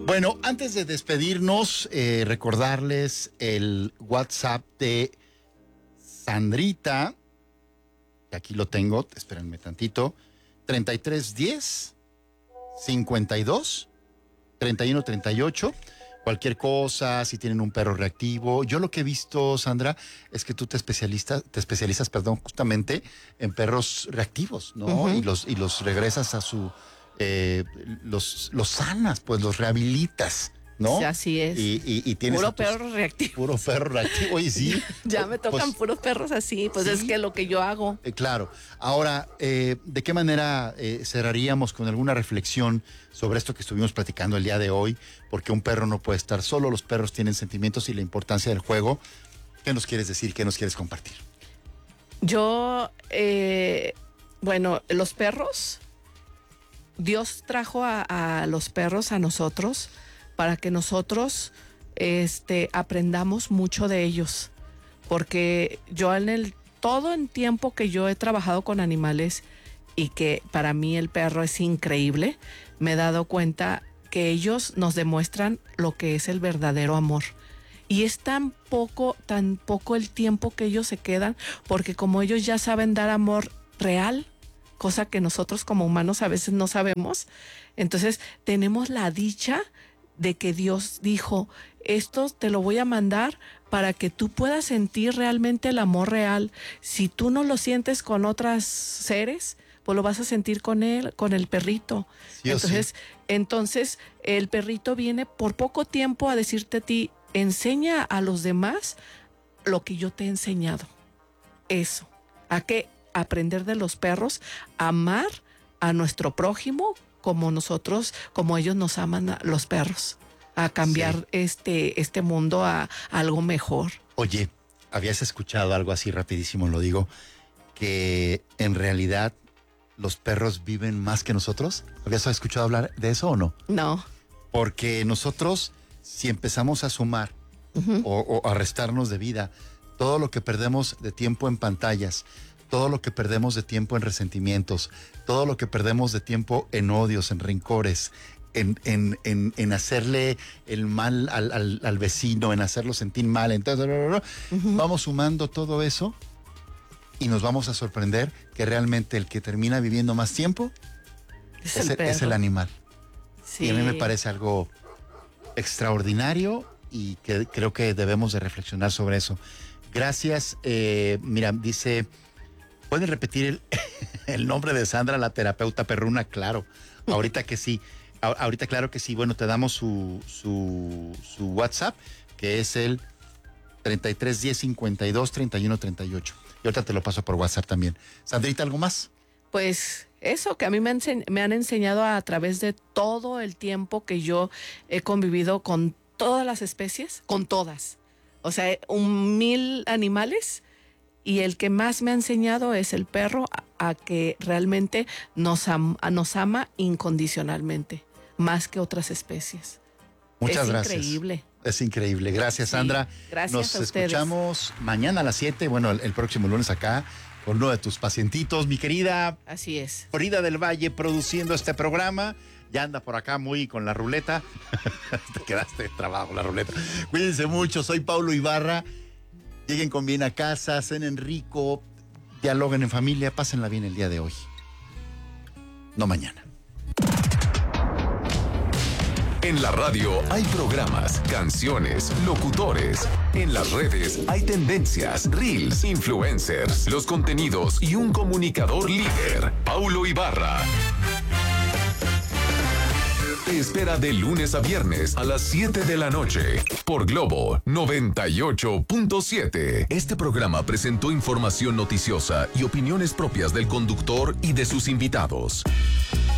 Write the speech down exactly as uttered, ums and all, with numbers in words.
Bueno, antes de despedirnos, eh, recordarles el WhatsApp de Sandrita, que aquí lo tengo, espérenme tantito, treinta y tres diez, cincuenta y dos, treinta y uno treinta y ocho. Cualquier cosa, si tienen un perro reactivo. Yo lo que he visto, Sandra, es que tú te especialistas, te especializas, perdón, justamente en perros reactivos, ¿no? Uh-huh. Y los, y los regresas a su, eh, los, los sanas, pues los rehabilitas, ¿no? Sí, así es. Y, y, y tienes puro tus, perro reactivo. Puro perro reactivo, oye, sí. Ya me tocan pues, puros perros así, pues ¿sí? Es que lo que yo hago. Eh, claro. Ahora, eh, ¿de qué manera eh, cerraríamos con alguna reflexión sobre esto que estuvimos platicando el día de hoy? Porque un perro no puede estar solo, los perros tienen sentimientos y la importancia del juego. ¿Qué nos quieres decir? ¿Qué nos quieres compartir? Yo, eh, bueno, los perros, Dios trajo a, a los perros a nosotros para que nosotros este, aprendamos mucho de ellos. Porque yo en el todo el tiempo que yo he trabajado con animales y que para mí el perro es increíble, me he dado cuenta que ellos nos demuestran lo que es el verdadero amor. Y es tan poco, tan poco el tiempo que ellos se quedan, porque como ellos ya saben dar amor real, cosa que nosotros como humanos a veces no sabemos, entonces tenemos la dicha de que Dios dijo, esto te lo voy a mandar para que tú puedas sentir realmente el amor real. Si tú no lo sientes con otros seres, pues lo vas a sentir con él, con el perrito. Sí, entonces, sí. entonces, el perrito viene por poco tiempo a decirte a ti, enseña a los demás lo que yo te he enseñado. Eso. ¿A qué? Aprender de los perros, amar a nuestro prójimo como nosotros, como ellos nos aman a los perros, a cambiar sí. este, este mundo a, a algo mejor. Oye, ¿habías escuchado algo así rapidísimo, lo digo, que en realidad los perros viven más que nosotros? ¿Habías escuchado hablar de eso o no? No. Porque nosotros, si empezamos a sumar uh-huh. o, o a restarnos de vida, todo lo que perdemos de tiempo en pantallas, todo lo que perdemos de tiempo en resentimientos, todo lo que perdemos de tiempo en odios, en rencores, en, en, en, en hacerle el mal al, al, al vecino, en hacerlo sentir mal, entonces uh-huh. vamos sumando todo eso y nos vamos a sorprender que realmente el que termina viviendo más tiempo es, es, el, es el animal. Sí. Y a mí me parece algo extraordinario y que creo que debemos de reflexionar sobre eso. Gracias. Eh, mira, dice... ¿Pueden repetir el, el nombre de Sandra, la terapeuta perruna? Claro, ahorita que sí, a, ahorita claro que sí. Bueno, te damos su, su, su WhatsApp, que es el treinta y tres diez cincuenta y dos treinta y uno treinta y ocho. Y ahorita te lo paso por WhatsApp también. Sandrita, ¿algo más? Pues eso, que a mí me han, me han enseñado a través de todo el tiempo que yo he convivido con todas las especies, con todas. O sea, un mil animales. Y el que más me ha enseñado es el perro a, a que realmente nos, am, a, nos ama incondicionalmente, más que otras especies. Muchas es gracias. Es increíble. Es increíble. Gracias, sí, Sandra. Gracias Nos a ustedes. escuchamos mañana a las siete, bueno, el, el próximo lunes acá, con uno de tus pacientitos, mi querida. Así es. Frida del Valle, produciendo este programa. Ya anda por acá muy con la ruleta. Te quedaste de trabajo, la ruleta. Cuídense mucho, soy Paulo Ibarra. Lleguen con bien a casa, cenen rico, dialoguen en familia, pásenla bien el día de hoy. No mañana. En la radio hay programas, canciones, locutores. En las redes hay tendencias, reels, influencers, los contenidos y un comunicador líder. Paulo Ibarra. Te espera de lunes a viernes a las siete de la noche por Globo noventa y ocho punto siete. Este programa presentó información noticiosa y opiniones propias del conductor y de sus invitados.